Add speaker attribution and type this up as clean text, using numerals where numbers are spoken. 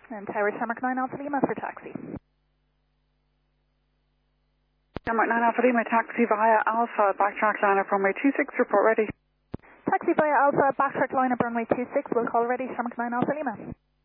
Speaker 1: And Tower Shamrock 9 Alpha Lima for taxi.
Speaker 2: Shamrock 9 Alpha Lima, taxi via Alpha, backtrack liner from runway 26, report ready.
Speaker 1: Taxi via Alpha, backtrack line of runway 26, will call ready, Shamrock 9 Alpha Lima.